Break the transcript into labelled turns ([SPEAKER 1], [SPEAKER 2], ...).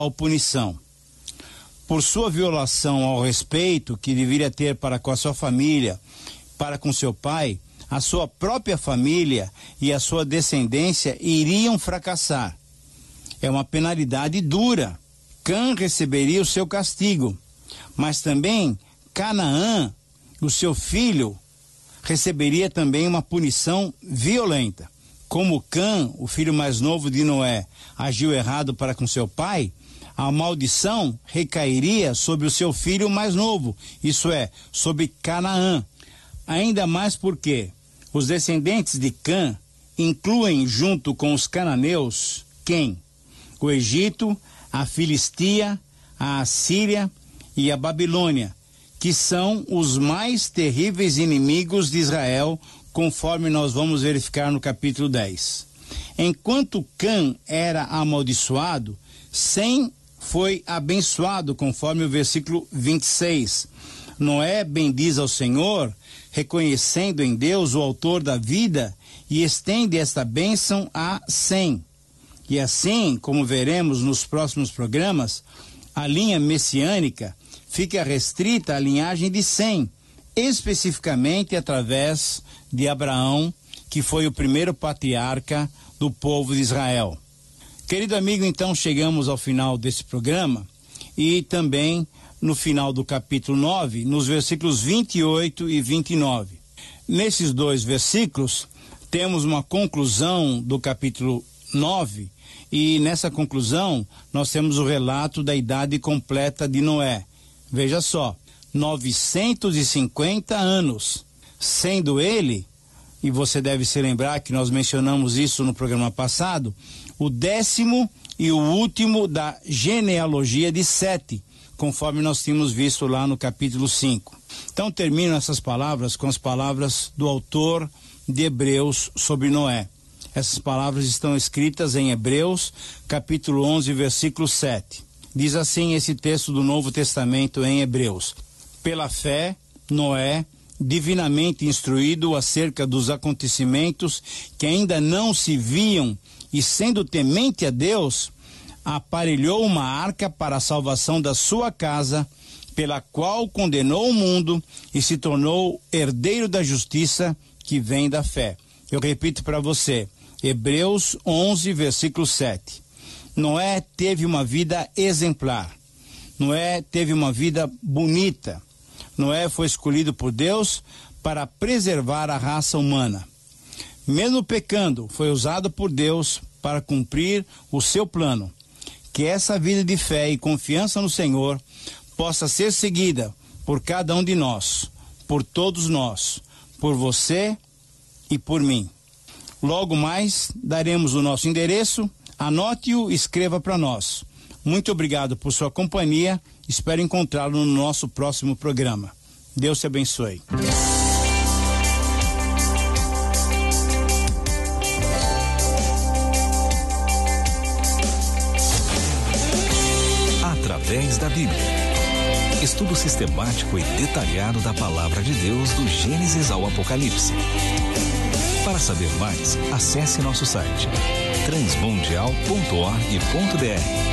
[SPEAKER 1] punição. Por sua violação ao respeito que deveria ter para com a sua família, para com seu pai, a sua própria família e a sua descendência iriam fracassar. É uma penalidade dura. Cã receberia o seu castigo, mas também Canaã, o seu filho, receberia também uma punição violenta. Como Cã, o filho mais novo de Noé, agiu errado para com seu pai, a maldição recairia sobre o seu filho mais novo, isso é, sobre Canaã. Ainda mais porque os descendentes de Cã incluem junto com os cananeus quem? O Egito, a Filistia, a Assíria e a Babilônia, que são os mais terríveis inimigos de Israel, conforme nós vamos verificar no capítulo 10. Enquanto Cã era amaldiçoado, Sem foi abençoado, conforme o versículo 26. Noé bendiz ao Senhor, reconhecendo em Deus o autor da vida, e estende esta bênção a Sem. E assim, como veremos nos próximos programas, a linha messiânica fica restrita à linhagem de Sem, especificamente através de Abraão, que foi o primeiro patriarca do povo de Israel. Querido amigo, então chegamos ao final desse programa e também no final do capítulo 9, nos versículos 28 e 29. Nesses dois versículos, temos uma conclusão do capítulo 9 e nessa conclusão nós temos o relato da idade completa de Noé. Veja só, 950 anos, sendo ele, e você deve se lembrar que nós mencionamos isso no programa passado, o 10º e o último da genealogia de Sete, conforme nós tínhamos visto lá no capítulo 5. Então termino essas palavras com as palavras do autor de Hebreus sobre Noé. Essas palavras estão escritas em Hebreus, capítulo 11, versículo 7. Diz assim esse texto do Novo Testamento em Hebreus: pela fé, Noé, divinamente instruído acerca dos acontecimentos que ainda não se viam e sendo temente a Deus, aparelhou uma arca para a salvação da sua casa, pela qual condenou o mundo e se tornou herdeiro da justiça que vem da fé. Eu repito para você, Hebreus 11, versículo 7. Noé teve uma vida exemplar. Noé teve uma vida bonita. Noé foi escolhido por Deus para preservar a raça humana. Mesmo pecando, foi usado por Deus para cumprir o seu plano. Que essa vida de fé e confiança no Senhor possa ser seguida por cada um de nós, por todos nós, por você e por mim. Logo mais, daremos o nosso endereço, anote-o e escreva para nós. Muito obrigado por sua companhia, espero encontrá-lo no nosso próximo programa. Deus te abençoe.
[SPEAKER 2] Através da Bíblia. Estudo sistemático e detalhado da Palavra de Deus do Gênesis ao Apocalipse. Para saber mais, acesse nosso site transmundial.org.br